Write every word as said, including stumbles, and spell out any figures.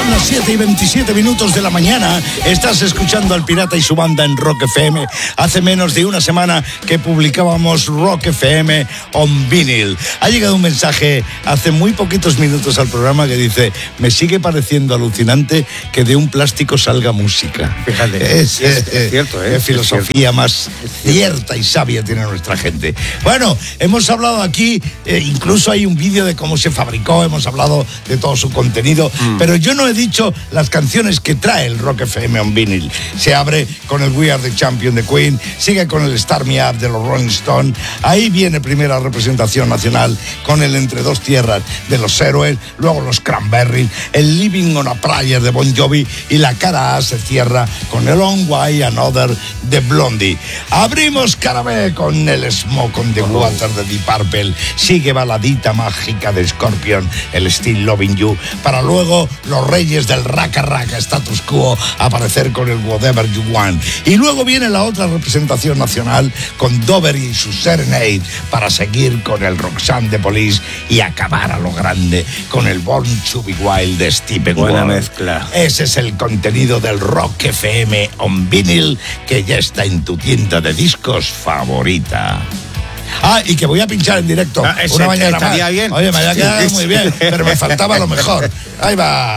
Son las siete y veintisiete minutos de la mañana. Estás escuchando al Pirata y su banda en Rock F M. Hace menos de una semana que publicábamos Rock F M on Vinyl. Ha llegado un mensaje hace muy poquitos minutos al programa que dice: me sigue pareciendo alucinante que de un plástico salga música. Fíjate, es, es, es cierto, ¿eh? Qué filosofía más cierta y sabia tiene nuestra gente. Bueno, hemos hablado aquí, eh, incluso hay un vídeo de cómo se fabricó, hemos hablado de todo su contenido, mm. pero yo no he dicho las canciones que trae el Rock F M on Vinyl. Se abre con el We Are the Champion de Queen, sigue con el Start Me Up de los Rolling Stones, ahí viene primera representación nacional con el Entre Dos Tierras de los Héroes, luego los Cranberries, el Living on a Prayer de Bon Jovi y la cara A se cierra con el On Why Another de Blondie. Abrimos cara B con el Smoke on the oh. Water de Deep Purple, sigue baladita mágica de Scorpion, el Still Loving You, para luego los reyes del Raka Raka Status Quo aparecer con el Whatever You Want. Y luego viene la otra representación nacional con Dover y su Serenade para seguir con el Roxanne de Police y acabar a lo grande con el Born to Be Wild de Stephen Buena Ward. mezcla. Ese es el contenido del Rock F M on Vinyl que ya está en tu tienda de discos favorita. Ah, y que voy a pinchar en directo ah, una mañana más. Bien. Oye, me había quedado muy bien, pero me faltaba lo mejor. Ahí va.